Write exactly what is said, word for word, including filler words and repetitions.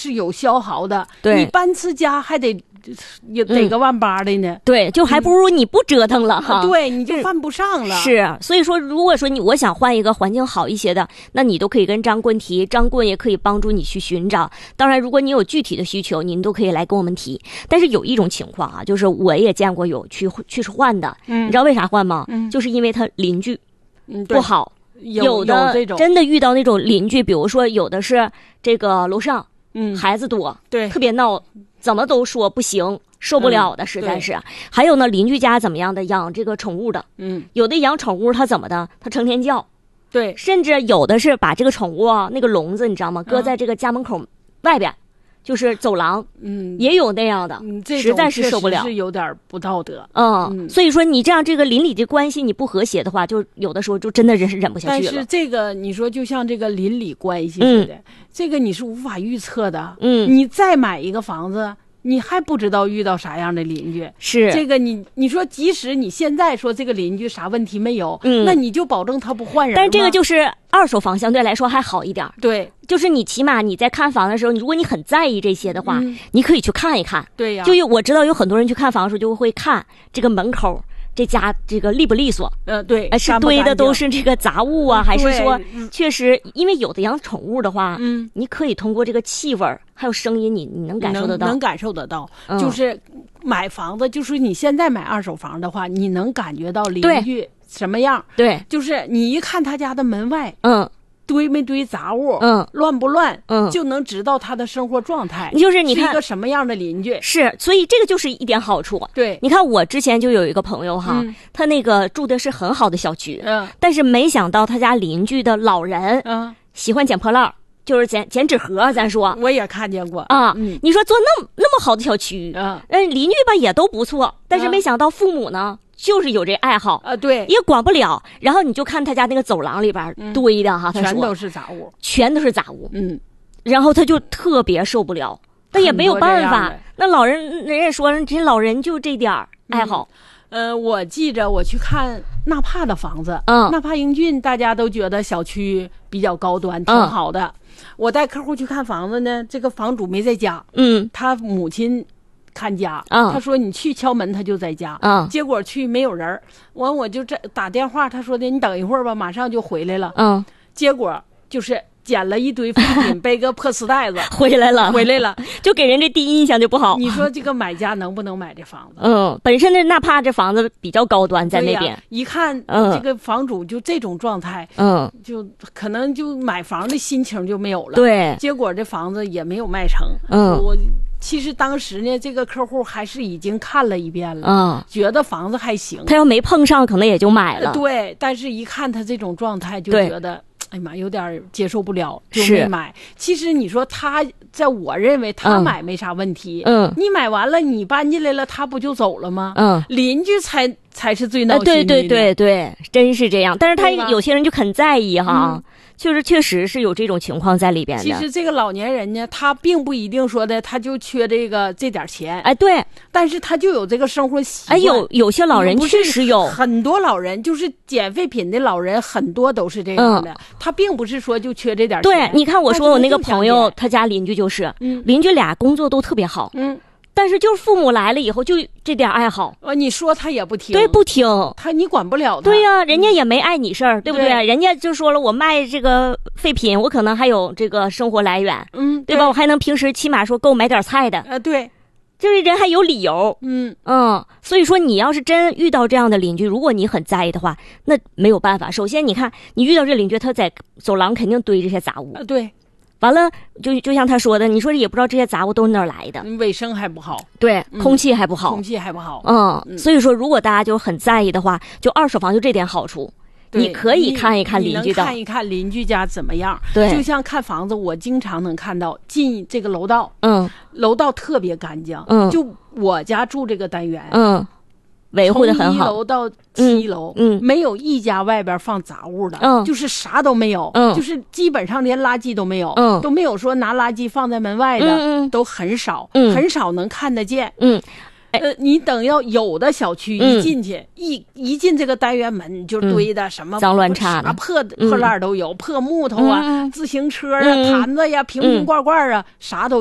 是有消耗的， 对， 你搬次家还得也得个万八的呢、嗯， 对，就还不如你不折腾了哈， 嗯、对，你就犯不上了。 是，所以说，如果说你我想换一个环境好一些的，那你都可以跟张棍提，张棍也可以帮助你去寻找。当然，如果你有具体的需求，您都可以来跟我们提。但是有一种情况啊，就是我也见过有去去换的，嗯，你知道为啥换吗？嗯，就是因为他邻居不好， 嗯、有有的有真的遇到那种邻居，比如说有的是这个楼上，嗯，孩子多， 对， 特别闹，怎么都说不行。受不了的，实在是、嗯。还有呢，邻居家怎么样的养这个宠物的，嗯，有的养宠物他怎么的，他成天叫， 对， 甚至有的是把这个宠物啊那个笼子你知道吗，搁在这个家门口外边，嗯、就是走廊，嗯，也有那样的， 嗯， 实在是受不了， 是有点不道德， 嗯，嗯所以说你这样这个邻里的关系你不和谐的话，就有的时候就真的人是忍不下去了。 但是这个你说就像这个邻里关系似的，嗯、这个你是无法预测的，嗯，你再买一个房子。你还不知道遇到啥样的邻居， 是这个你你说，即使你现在说这个邻居啥问题没有，嗯，那你就保证他不换人吗？ 但这个就是二手房相对来说还好一点， 对， 就是你起码你在看房的时候，如果你很在意这些的话，嗯、你可以去看一看， 对呀， 就有我知道有很多人去看房的时候就会看这个门口。这家这个利不利索？ 呃，对， 是堆的都是这个杂物啊，还是说嗯、 确实？因为有的养宠物的话，嗯，你可以通过这个气味还有声音，你你能感受得到， 能, 能感受得到、嗯。就是买房子，就是你现在买二手房的话，你能感觉到邻居什么样？ 对， 就是你一看他家的门外， 嗯。 堆没堆杂物， 嗯， 乱不乱， 嗯， 就能知道他的生活状态。 就是你看是一个什么样的邻居， 是，所以这个就是一点好处。 对， 你看我之前就有一个朋友哈，嗯、他那个住的是很好的小区， 嗯， 但是没想到他家邻居的老人， 嗯， 喜欢捡破烂，就是捡捡纸盒，咱说我也看见过啊。 嗯， 你说做那么那么好的小区， 嗯， 邻居吧也都不错，但是没想到父母呢。就是有这爱好啊，对， 也管不了。然后你就看他家那个走廊里边堆的哈， 嗯、全都是杂物， 全都是杂物。 嗯， 然后他就特别受不了，但也没有办法。那老人人也说，这老人就这点爱好。 嗯、呃，我记着我去看纳帕的房子， 嗯， 纳帕英俊，大家都觉得小区比较高端，挺好的。嗯、我带客户去看房子呢，这个房主没在家， 嗯， 他母亲。看家， 嗯， 他说你去敲门，他就在家， 嗯， 结果去没有人，完我就这打电话，他说的你等一会儿吧，马上就回来了， 嗯， 结果就是捡了一堆废品，背个破丝袋子回来了， 回来了， 就给人这第一印象就不好。 你说这个买家能不能买这房子？ 嗯，本身的哪怕这房子比较高端，在那边、 啊、一看， 嗯， 这个房主就这种状态， 嗯， 就可能就买房的心情就没有了， 对， 结果这房子也没有卖成， 嗯， 我。其实当时呢，这个客户还是已经看了一遍了， 嗯， 觉得房子还行。 他要没碰上，可能也就买了。 对，但是一看他这种状态，就觉得，哎呀妈，有点接受不了，就没买。其实你说他，在我认为他买没啥问题， 嗯， 你买完了，你搬进来了，他不就走了吗？ 嗯， 邻居才才是最闹心的、 呃。对对对对，真是这样。但是他有些人就很在意哈。嗯，就是确实是有这种情况在里边的。 其实这个老年人呢，他并不一定说的他就缺这个这点钱， 哎，对， 但是他就有这个生活习惯。 哎，有有些老人确实有， 很多老人就是捡废品的老人，很多都是这样的。嗯、他并不是说就缺这点钱。 对，你看我说我那个朋友，他家邻居就是， 嗯， 邻居俩工作都特别好， 嗯。 但是就是父母来了以后就这点爱好， 呃，你说他也不听， 对，不听， 他你管不了他。 对呀、啊，人家也没碍你事儿，对不对？ 对， 人家就说了，我卖这个废品，我可能还有这个生活来源， 嗯， 对吧？我还能平时起码说够买点菜的， 呃，对， 就是人还有理由， 嗯嗯，所以说你要是真遇到这样的邻居，如果你很在意的话，那没有办法。首先，你看你遇到这邻居，他在走廊肯定堆这些杂物， 呃、对。 完了，就就像他说的，你说也不知道这些杂物都是哪儿来的， 卫生还不好， 对，嗯、空气还不好， 空气还不好， 嗯，嗯所以说如果大家就很在意的话，就二手房就这点好处，你可以看一看邻居的， 看一看邻居家怎么样， 对， 就像看房子，我经常能看到进这个楼道， 嗯， 楼道特别干净， 嗯， 就我家住这个单元， 嗯。维护的很好， 从一楼到七楼， 嗯， 没有一家外边放杂物的， 嗯， 就是啥都没有， 嗯， 就是基本上连垃圾都没有， 嗯， 都没有说拿垃圾放在门外的， 嗯， 都很少， 嗯， 很少能看得见， 嗯。 呃，你等要有的小区一进去，嗯、一一进这个单元门就堆的什么、 嗯、脏乱差， 啥破破烂都有，嗯、破木头啊、 嗯、 自行车啊、 嗯、 坛子呀、瓶瓶罐罐啊， 嗯、 啥都有。